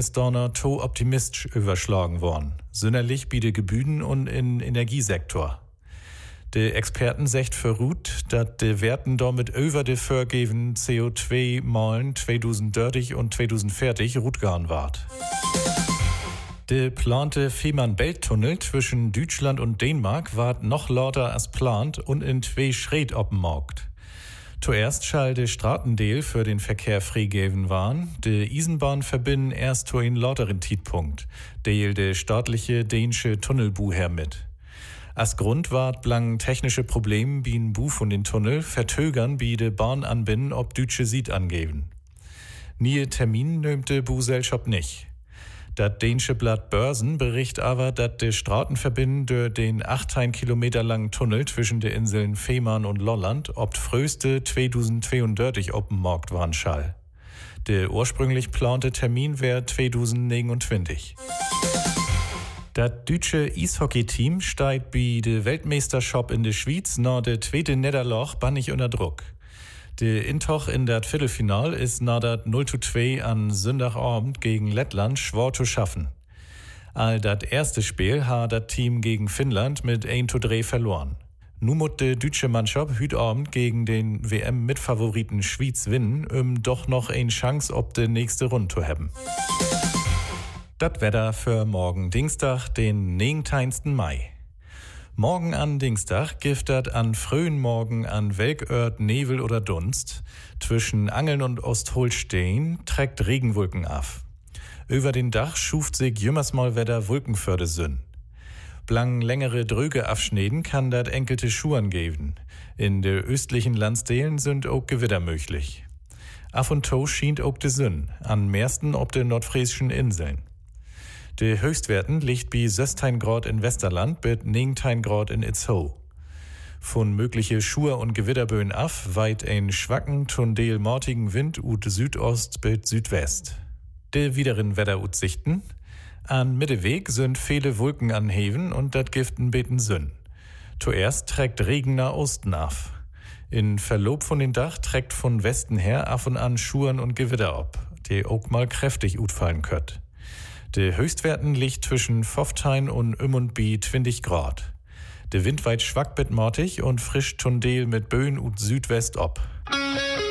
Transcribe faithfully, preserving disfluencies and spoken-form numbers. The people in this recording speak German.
ist Donner to optimistisch überschlagen worden. Sünderlich biete Gebüden und in Energiesektor. De Experten sagt für Ruth, dass de Werten damit über de vorgeven C O zwei Malen zweitausenddreißig und zweitausendvierzig rutgaren ward. De plante Fehmarn-Belt-Tunnel zwischen Deutschland und Dänemark ward noch lauter als plant und in zwei Schritt oppenmaugt. Zuerst schall de Straßendeel für den Verkehr freigeben waren, de Eisenbahn verbinden erst zu einen lauteren Tidpunkt, deel de staatliche dänische Tunnelbuher mit. Als Grund ward blang technische Probleme bien Bu von den Tunnel vertögern bi de Bahnanbinden ob deutsche Sied angeben. Nie Termin nömte Bugesellschaft nicht. Das dänische Blatt Börsen bericht aber, dass de Straßenverbinden durch den achtzehn Kilometer langen Tunnel zwischen de Inseln Fehmarn und Lolland ob fröste zweitausendzweiunddreißig oppenmarkt waren schall. Der ursprünglich plante Termin wär zweitausendneunundzwanzig. Das deutsche Eishockey-Team steigt bei de Weltmeisterschaft in der Schweiz nach der zweite Niederlage bannig unter Druck. Der Intoch in das Viertelfinal ist nach dat null zu zwei an Sonntagabend gegen Lettland schwer zu schaffen. All das erste Spiel hat das Team gegen Finnland mit eins zu drei verloren. Nun muss die deutsche Mannschaft heute Abend gegen den W M-Mitfavoriten Schweiz gewinnen, um doch noch eine Chance auf die nächste Runde zu haben. Das Wetter für morgen Dienstag, den neunzehnten Mai. Morgen an Dienstag giftet an frühen Morgen an Welkört Nebel oder Dunst. Zwischen Angeln und Ostholstein trägt Regenwolken af. Über den Dach schuft sich jümmers mal Wetter Wolkenförde sünn. Blang längere Dröge afschneden kann dat enkelte Schuhen geben. In de östlichen Landsdelen sind auch Gewitter möglich. Af und to schient auch de Sünn, an meisten ob de nordfriesischen Inseln. De Höchstwerten liegt bei sechzehn Grad in Westerland bis neunzehn Grad in Itzehoe. Von mögliche Schur- und Gewitterböen af weit ein schwachen, tundel mortigen Wind ut Südost bis Südwest. De wideren Wetteraussichten. An Mitteweg sind viele Wolken anheben und dat giften beten Sünn. Zuerst trägt Regen nach Osten af. In Verlob von den Dach trägt von Westen her af und an Schuren und Gewitter ab, die auch mal kräftig utfallen könnt. De Höchstwerten liegt zwischen fünfzehn und um und bi zwanzig Grad. De Wind weit schwack bis mortig und frisch tundel mit Böen und Südwest ob.